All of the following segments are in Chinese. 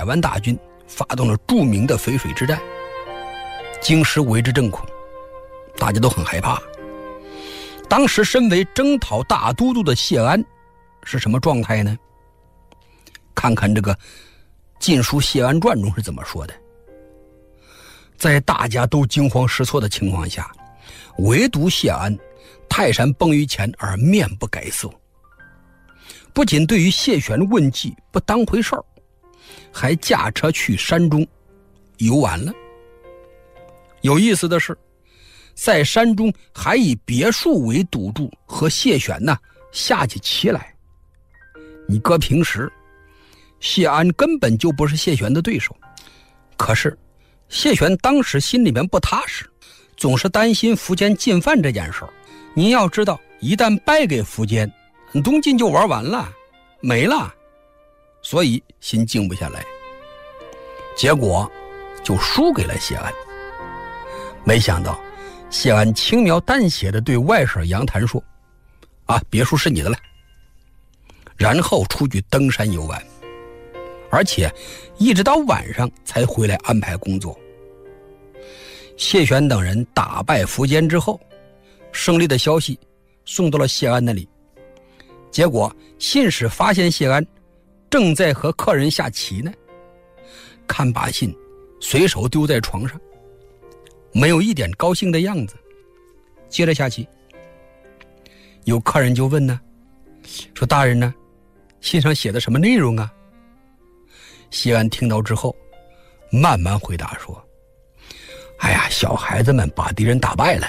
100万大军发动了著名的淝水之战，京师为之震恐，大家都很害怕。当时身为征讨大都督的谢安是什么状态呢？看看这个《晋书·谢安传》中是怎么说的。在大家都惊慌失措的情况下，唯独谢安泰山崩于前而面不改色，不仅对于谢玄问计不当回事儿，还驾车去山中游玩了。有意思的是，在山中还以别墅为赌注和谢玄下起棋来。你搁平时，谢安根本就不是谢玄的对手，可是谢玄当时心里面不踏实，总是担心苻坚进犯这件事儿。您要知道，一旦败给苻坚，东晋就玩完了，没了，所以心静不下来，结果就输给了谢安。没想到谢安轻描淡写地对外甥杨谭说：“别墅是你的了。”然后出去登山游玩，而且一直到晚上才回来安排工作。谢玄等人打败苻坚之后，胜利的消息送到了谢安那里，结果信使发现谢安正在和客人下棋呢，看把信随手丢在床上，没有一点高兴的样子，接着下棋。有客人就问说：“大人呢？信上写的什么内容啊？”谢安听到之后慢慢回答说：“小孩子们把敌人打败了。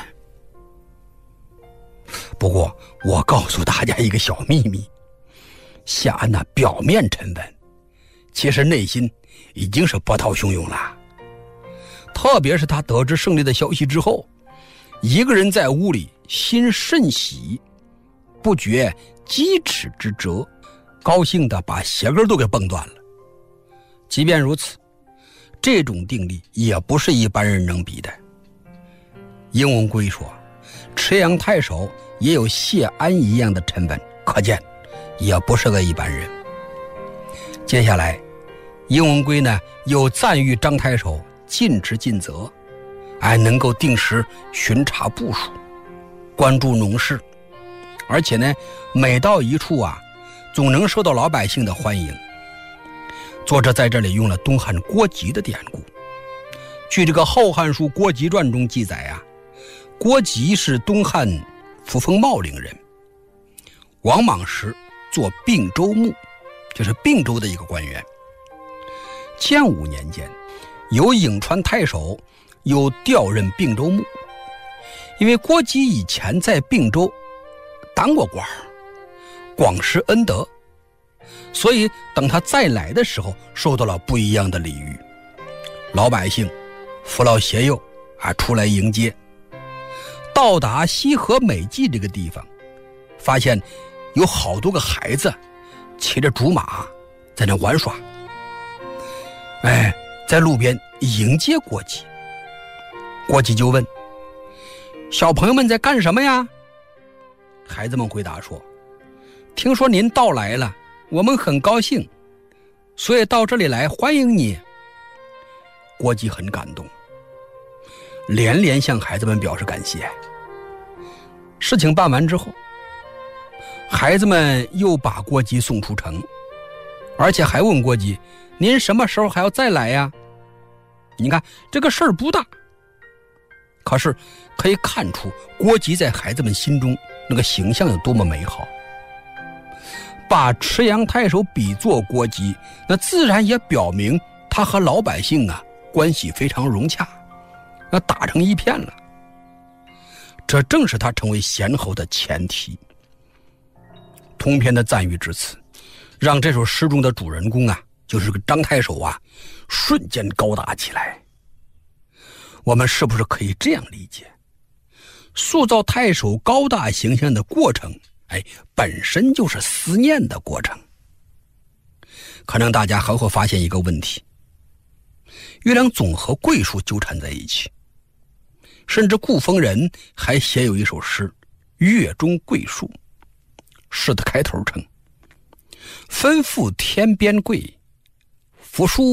不过我告诉大家一个小秘密，谢安表面沉稳，其实内心已经是波涛汹涌了。特别是他得知胜利的消息之后，一个人在屋里心甚喜，不觉鸡齿之折，高兴的把鞋跟都给蹦断了。即便如此，这种定力也不是一般人能比的。殷文圭说，池阳太守也有谢安一样的沉稳，可见也不是个一般人。接下来殷文圭又赞誉张太守尽职尽责，能够定时巡查部署，关注农事，而且每到一处总能受到老百姓的欢迎。作者在这里用了东汉郭集的典故。据这个《后汉书·郭集传》中记载郭集是东汉扶风茂陵人，王莽时做并州牧，就是并州的一个官员。建武年间，由颍川太守又调任并州牧。因为郭集以前在并州当过官，广施恩德，所以等他再来的时候受到了不一样的礼遇。老百姓扶老携幼出来迎接。到达西河美济这个地方，发现有好多个孩子骑着竹马在那玩耍，在路边迎接郭集。郭集就问：“小朋友们在干什么呀？”孩子们回答说：“听说您到来了，我们很高兴，所以到这里来欢迎你。”郭集很感动，连连向孩子们表示感谢。事情办完之后，孩子们又把郭集送出城，而且还问郭集：“您什么时候还要再来呀？”你看这个事儿不大，可是可以看出郭集在孩子们心中那个形象有多么美好。把池阳太守比作郭集，那自然也表明他和老百姓关系非常融洽，打成一片了。这正是他成为贤侯的前提。通篇的赞誉至此，让这首诗中的主人公就是个张太守瞬间高大起来。我们是不是可以这样理解，塑造太守高大形象的过程本身就是思念的过程？可能大家还会发现一个问题，月亮总和桂树纠缠在一起，甚至顾逢人还写有一首诗《月中桂树》。诗的开头称：“分付天边桂，扶疏